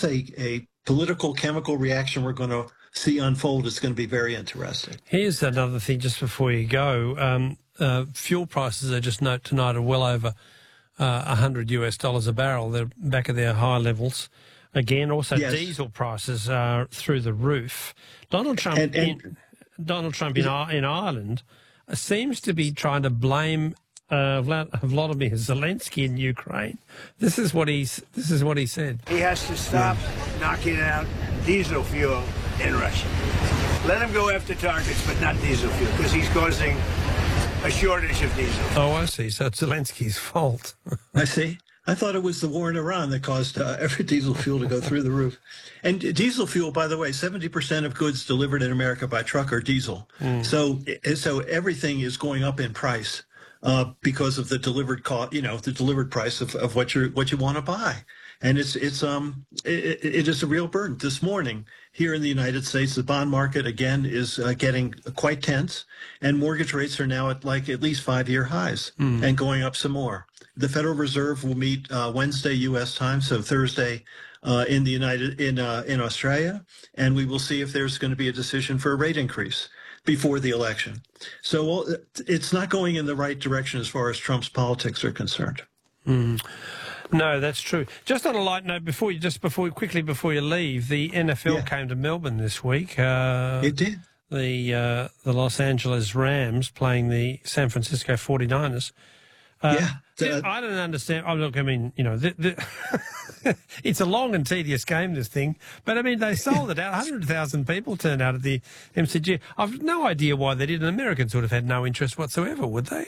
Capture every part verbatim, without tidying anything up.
a, a political chemical reaction we're going to see unfold. It's going to be very interesting. Here's another thing just before you go. Um, uh, fuel prices are just note tonight are well over uh, one hundred US dollars a barrel. They're back at their high levels. Again, also yes. Diesel prices are through the roof. Donald Trump and, and, in, Donald Trump in, in Ireland seems to be trying to blame uh, Vladimir Zelensky in Ukraine. This is what he's. This is what he said. He has to stop yeah. knocking out diesel fuel in Russia. Let him go after targets, but not diesel fuel, because he's causing a shortage of diesel. Oh, I see. So it's Zelensky's fault. I see. I thought it was the war in Iran that caused uh, every diesel fuel to go through the roof. And diesel fuel, by the way, seventy percent of goods delivered in America by truck are diesel. Mm. So, so everything is going up in price uh, because of the delivered cost, you know, the delivered price of, of what you what you want to buy. And it's it's um it, it is a real burden. This morning here in the United States, the bond market again is uh, getting quite tense, and mortgage rates are now at like at least five-year highs mm. and going up some more. The Federal Reserve will meet uh, Wednesday U S time, so Thursday uh, in the United in uh, in Australia, and we will see if there's going to be a decision for a rate increase before the election. So well, it's not going in the right direction as far as Trump's politics are concerned. Mm. No, that's true. Just on a light note, before you just before quickly before you leave, the N F L yeah. came to Melbourne this week. Uh, it did. The uh, the Los Angeles Rams playing the San Francisco forty-niners. Uh, yeah. Uh, I don't understand. Oh, look, I mean, you know, the, the it's a long and tedious game, this thing. But, I mean, they sold it out. one hundred thousand people turned out at the M C G. I've no idea why they did. And Americans would have had no interest whatsoever, would they?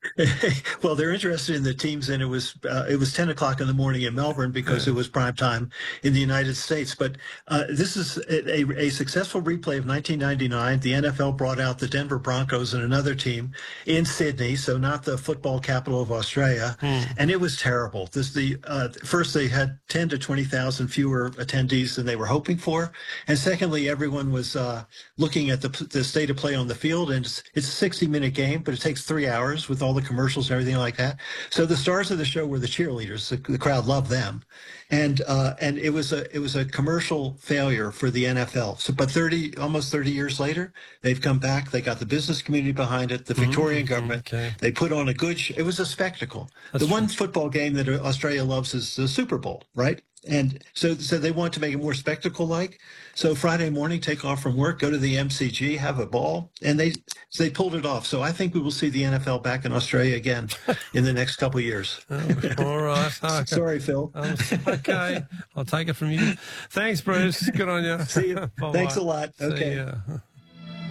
Well, they're interested in the teams, and it was uh, it was ten o'clock in the morning in Melbourne because yeah. it was prime time in the United States. But uh, this is a, a, a successful replay of nineteen ninety-nine. The N F L brought out the Denver Broncos and another team in Sydney, so not the football capital of Australia. Mm. And it was terrible. This the uh, first they had ten to twenty thousand fewer attendees than they were hoping for, and secondly, everyone was uh, looking at the the state of play on the field. And it's, it's a sixty minute game, but it takes three hours with all the commercials and everything like that. So the stars of the show were the cheerleaders. The, the crowd loved them, and uh, and it was a it was a commercial failure for the N F L. So, but thirty almost thirty years later, they've come back. They got the business community behind it, the Victorian mm-hmm. government. Okay. They put on a good. Sh- it was a spectacle. That's the true. One football game that Australia loves is the Super Bowl, right? And so, so they want to make it more spectacle-like. So Friday morning, take off from work, go to the M C G, have a ball, and they so they pulled it off. So I think we will see the N F L back in Australia again in the next couple of years. Oh, all right. Okay. Sorry, Phil. Um, okay, I'll take it from you. Thanks, Bruce. Good on you. See you. Thanks a lot. Okay. See ya.